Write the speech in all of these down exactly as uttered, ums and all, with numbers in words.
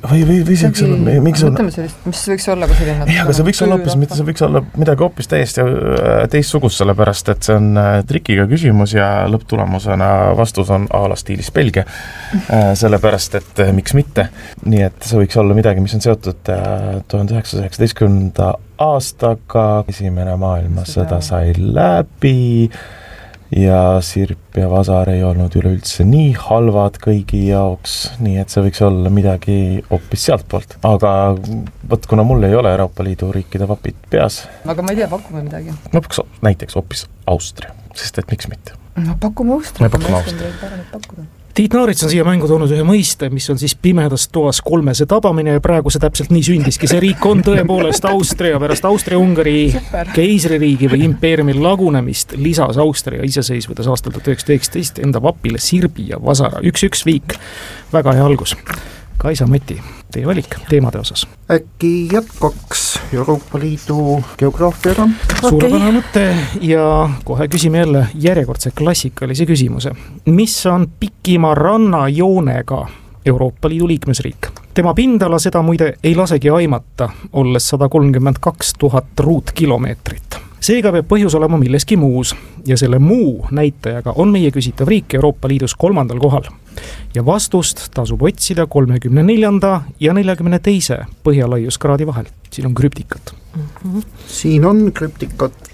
või, või, või see võiks olla, miks on... sellist, mis võiks olla ka selline... Ei, aga see võiks olla hoopis, mitte see võiks olla midagi hoopis täiesti teistsugust, sellepärast, et see on trikiga küsimus ja lõpptulemusena vastus on a la stiilis Belgia, sellepärast, et miks mitte. Nii et see võiks olla midagi, mis on seotud tuhande üheksasaja üheksateistkümnenda aastaga, esimene maailmasõda sai läbi ja Sirp ja Vasar ei olnud üleüldse nii halvad kõigi jaoks, nii et see võiks olla midagi hoopis sealt poolt. Aga võt, kuna mul ei ole Euroopa Liidu riikide vapid peas. Aga ma ei tea, pakume midagi. No näiteks hoopis Austria, sest et miks mitte? No pakume Austria. Me pakume Austria. Tiit Naarits on siia mängu toonud ühe mõiste, mis on siis pimedas toas kolmese tabamine ja praegu see täpselt nii sündiski. See riik on tõepoolest Austria, pärast Austria-Ungari keisririigi või impeeriumi lagunemist lisas Austria iseseisvudes aastal tuhat üheksasada üheksateist enda vapile Sirbi ja Vasara. Üks-üks viik, väga hea algus. Kaisa Mati, teie valik teemade osas. Äkki jätkaks Euroopa Liidu geograafiaga? Suurepärane mõte ja kohe küsime jälle järjekordse klassikalise küsimuse. Mis on pikima rannajoonega Euroopa Liidu liikmesriik? Tema pindala seda muide ei lasegi aimata, olles sada kolmkümmend kaks tuhat ruutkilomeetrit. Seega peab põhjus olema milleski muus ja selle muu näitajaga on meie küsitav riik Euroopa Liidus kolmandal kohal. Ja vastust tasub otsida kolmekümne neljanda ja neljakümne teise põhjalaiuskraadi vahel. Siin on krüptikat. Mm-hmm. Siin on krüptikat.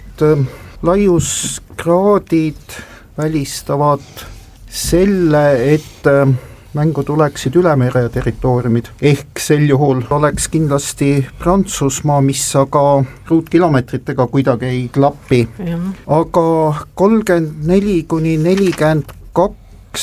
Laiuskraadid välistavad selle, et mängu tuleksid ülemere territooriumid. Ehk sel juhul oleks kindlasti Prantsusmaa, mis aga ruutkilomeetritega kuidagi ei klapi. Ja. Aga kolmkümmend neli kuni nelikümmend kaks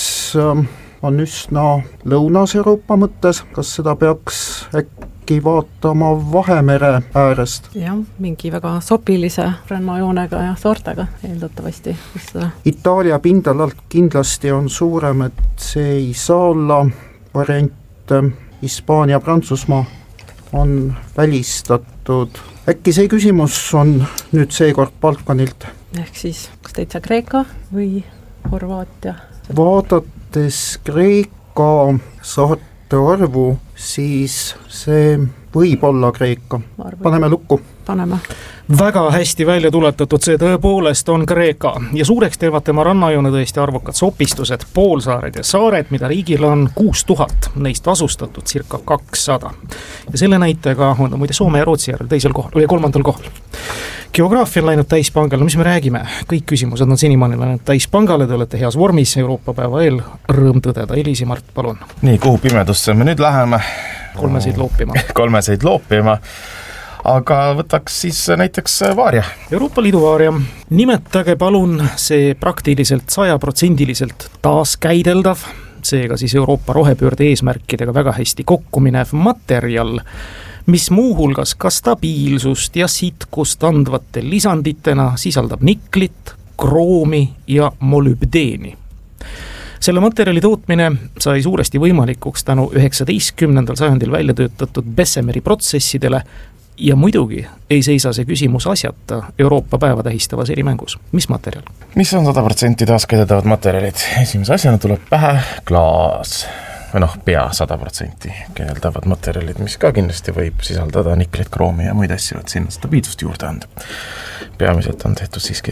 on üsna Lõunas-Euroopa mõttes. Kas seda peaks äkki vaatama Vahemere äärest? Jah, mingi väga sopilise rannajoonega ja saartega eeldatavasti. Itaalia pindalalt kindlasti on suurem, et see ei saa olla variant. Hispaania, Prantsusmaa on välistatud. Äkki see küsimus on nüüd seekord Balkanilt? Ehk siis, kas täitsa Kreeka või Horvaatia? Vaadates Kreeka saarte arvu, siis see võib olla Kreeka. Paneme lukku. Paneme. Väga hästi välja tuletatud, see tõepoolest on Kreeka ja suureks teevad tema rannajoone tõesti arvukad sopistused, poolsaared ja saared, mida riigil on kuus tuhat, neist asustatud circa kakssada. Ja selle näitajaga on ta muide Soome ja Rootsi järel teisel kohal või kolmandal kohal. Geograafia on läinud täispangale, mis me räägime? Kõik küsimused on senimaani läinud täispangale, te olete heas vormis Euroopa päeva eel, rõõm tõdeda. Elisi Mart, palun. Nii, kuhu pimedusse me nüüd läheme? Kolmeseid loopima. Kolmeseid loopima. Aga võtaks siis näiteks Vaaria. Euroopa Liidu Vaaria. Nimetage palun see praktiliselt sajaprotsendiliselt taaskäideldav, seega siis Euroopa rohepöörde eesmärkidega väga hästi kokkuminev materjal, mis muuhulgas ka stabiilsust ja sitkust andvate lisanditena sisaldab niklit, kroomi ja molübdeeni. Selle materjali tootmine sai suuresti võimalikuks tänu üheksateistkümnendal sajandil välja töötatud Bessemeri protsessidele ja muidugi ei seisa see küsimus asjata Euroopa päeva tähistavas erimängus. Mis materjal? Mis on sada protsenti taaskäideldavad materjalid? Esimese asjana tuleb pähe klaas. Või noh, pea sada protsenti keeldavad materjalid, mis ka kindlasti võib sisaldada niklit, kroomi ja muid asju, et sinna stabiilsust juurde anda. Peamiselt on tehtud siiski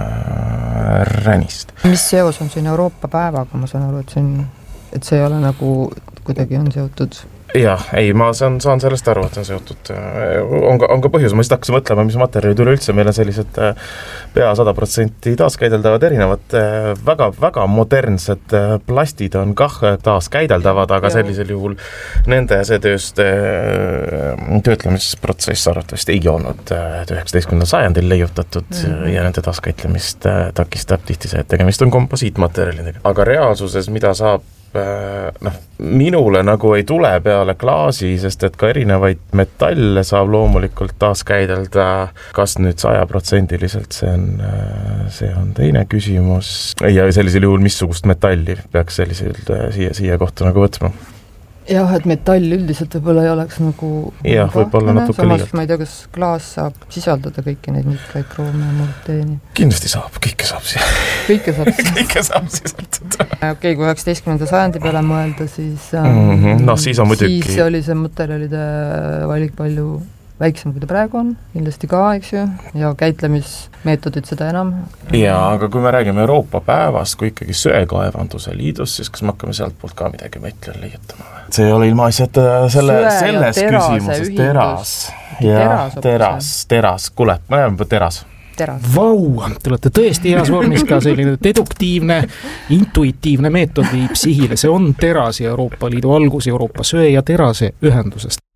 äh, ränist. Mis seos on siin Euroopa päevaga? Ma saan aru, et see, on, et see ei ole nagu kuidagi on seotud... Jah, ei, ma saan, saan sellest aru, et on seotud, on ka, on ka põhjus, ma siis hakkasin mõtlema, mis materjalid üleüldse, meil on sellised pea sada protsenti taaskäideldavad erinevad, väga, väga modernsed plastid on kah taaskäideldavad, aga sellisel juhul nende see tööst töötlemisprotsess arvatavasti ei olnud üheksateistkümnendal sajandil leiutatud mm-hmm. ja nende taaskäitlemist takistab tihti see, et tegemist on komposiitmaterjalidega. Aga reaalsuses, mida saab noh, minule nagu ei tule peale klaasi, sest et ka erinevaid metalle saab loomulikult taaskäidelda, kas nüüd sajaprotsendiliselt, see on, see on teine küsimus ja sellisel juhul missugust metalli peaks sellisel siia, siia kohta nagu võtma? jah, et metall üldiselt võib-olla ei oleks nagu jah, võib-olla natuke samas liialt. ma ei tea, kas klaas saab sisaldada kõiki neid nikleid, kroome ja molübdeeni. Kindlasti saab, kõike saab siia. Kõike saab siia. kõike saab sisaldada. Okei, okay, kui üheksateistkümnenda sajandi peale mõelda, siis mm -hmm. no siis on muidugi siis oli see materjalide valik palju väiksem, kui ta praegu on, kindlasti ka, eks ju, ja käitlemismeetodid seda enam. Jaa, aga kui me räägime Euroopa päevast kui ikkagi söekaevanduse liidus, siis kas me hakkame sealt poolt ka midagi metlile leiutama? See ei ole ilma asjata selle, selles küsimuses teras. Ja teras, teras, kuule, ma jääme teras. Teras. Vau, te olete tõesti heas vormis ka selline deduktiivne, intuitiivne meetod viib sihile. See on teras ja Euroopa Liidu algus Euroopa söe ja terase ühendusest.